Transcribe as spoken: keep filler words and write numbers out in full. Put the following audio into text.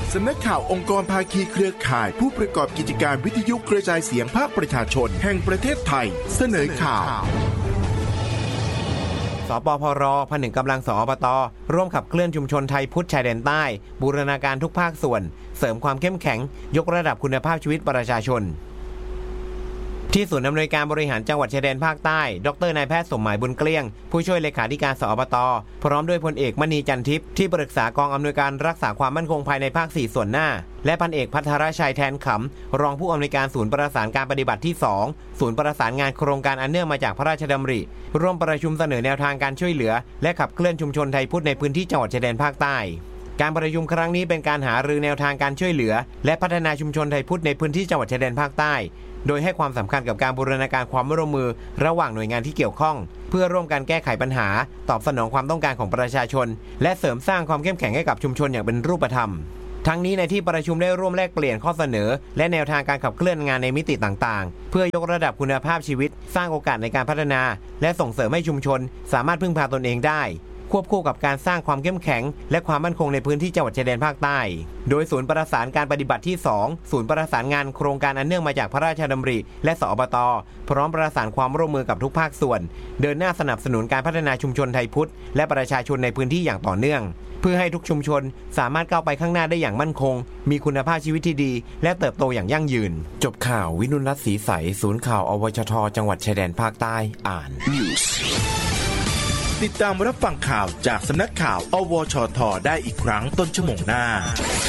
สำนักข่าวองค์กรภาคีเครือข่ายผู้ประกอบกิจการวิทยุกระจายเสียงภาคประชาชนแห่งประเทศไทยเสนอข่าวสปพร.ผนึกกำลังสอบต.ร่วมขับเคลื่อนชุมชนไทยพุทธชายแดนใต้บูรณาการทุกภาคส่วนเสริมความเข้มแข็งยกระดับคุณภาพชีวิตประชาชนที่ศูนย์อำนวยการบริหารจังหวัดชายแดนภาคใต้ดรนายแพทย์สมหมายบุญเกลี้ยงผู้ช่วยเลขาธิการสอบต.พร้อมด้วยพลเอกมณีจันทิพย์ที่ปรึกษากองอำนวยการรักษาความมั่นคงภายในภาคสี่ส่วนหน้าและพันเอกภัทรชัยแทนขำรองผู้อำนวยการศูนย์ประสานการปฏิบัติที่สองศูนย์ประสานงานโครงการอันเนื่องมาจากพระราชดำริร่วมประชุมเสนอแนวทางการช่วยเหลือและขับเคลื่อนชุมชนไทยพุทธในพื้นที่จังหวัดชายแดนภาคใต้การประชุมครั้งนี้เป็นการหารือแนวทางการช่วยเหลือและพัฒนาชุมชนไทยพุทธในพื้นที่จังหวัดชายแดนภาคใต้โดยให้ความสำคัญกับการบูรณาการความร่วมมือระหว่างหน่วยงานที่เกี่ยวข้องเพื่อร่วมกันแก้ไขปัญหาตอบสนองความต้องการของประชาชนและเสริมสร้างความเข้มแข็งให้กับชุมชนอย่างเป็นรูปธรรมทั้งนี้ในที่ประชุมได้ร่วมแลกเปลี่ยนข้อเสนอและแนวทางการขับเคลื่อนงานในมิติต่างๆเพื่อยกระดับคุณภาพชีวิตสร้างโอกาสในการพัฒนาและส่งเสริมให้ชุมชนสามารถพึ่งพาตนเองได้ควบคู่กับการสร้างความเข้มแข็งและความมั่นคงในพื้นที่จังหวัดชายแดนภาคใต้โดยศูนย์ประสานการปฏิบัติที่สองศูนย์ประสานงานโครงการอันเนื่องมาจากพระราชดำริและสอบต.พร้อมประสานความร่วมมือกับทุกภาคส่วนเดินหน้าสนับสนุนการพัฒนาชุมชนไทยพุทธและประชาชนในพื้นที่อย่างต่อเนื่องเพื่อให้ทุกชุมชนสามารถก้าวไปข้างหน้าได้อย่างมั่นคงมีคุณภาพชีวิตที่ดีและเติบโตอย่างยั่งยืนจบข่าววินุรัตน์ศรีใสศูนย์ข่าวอวชท.จังหวัดชายแดนภาคใต้อ่านติดตามรับฟังข่าวจากสำนักข่าวอวชท.ได้อีกครั้งต้นชั่วโมงหน้า